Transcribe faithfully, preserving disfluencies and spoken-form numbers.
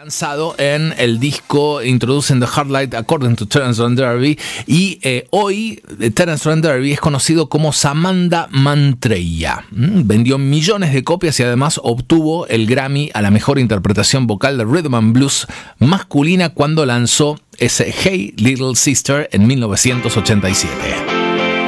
lanzado en el disco Introducing the Hard Light According to Terence Trent D'Arby, y eh, hoy Terence Trent D'Arby es conocido como Samantha Mantreya. ¿Mm? Vendió millones de copias y además obtuvo el Grammy a la mejor interpretación vocal de Rhythm and Blues masculina cuando lanzó ese Hey Little Sister en mil novecientos ochenta y siete.